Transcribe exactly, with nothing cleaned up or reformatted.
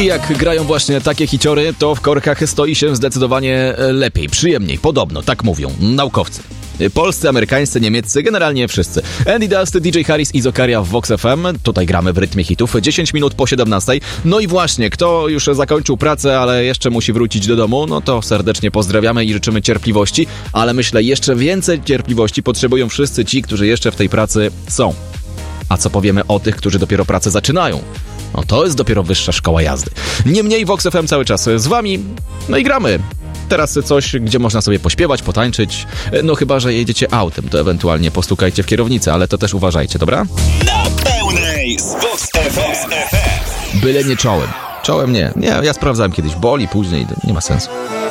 I jak grają właśnie takie hiciory, to w korkach stoi się zdecydowanie lepiej, przyjemniej, podobno, tak mówią naukowcy. Polscy, amerykańscy, niemieccy, generalnie wszyscy. Andy Dust, D J Harris i Zokaria w Vox F M. Tutaj gramy w rytmie hitów. dziesięć minut po siedemnastej. No i właśnie, kto już zakończył pracę, ale jeszcze musi wrócić do domu, no to serdecznie pozdrawiamy i życzymy cierpliwości, ale myślę, jeszcze więcej cierpliwości potrzebują wszyscy ci, którzy jeszcze w tej pracy są. A co powiemy o tych, którzy dopiero pracę zaczynają? No to jest dopiero wyższa szkoła jazdy. Niemniej Vox F M cały czas z wami, no i gramy. Teraz coś, gdzie można sobie pośpiewać, potańczyć. No chyba, że jedziecie autem, to ewentualnie postukajcie w kierownicę, ale to też uważajcie, dobra? Na pełnej z Vox F M. Byle nie czołem. Czołem nie. Nie, ja sprawdzałem kiedyś. Boli później, nie ma sensu.